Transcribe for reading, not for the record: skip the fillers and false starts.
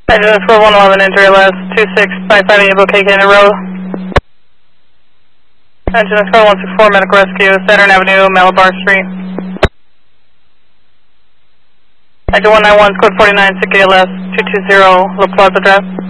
Engine score 111, injury less, 2655 Bouquet Canyon Road. Engine score 164, medical rescue, Saturn Avenue, Malabar Street. Engine 191, code 49, Cicada less, 220, La Plaza Drive.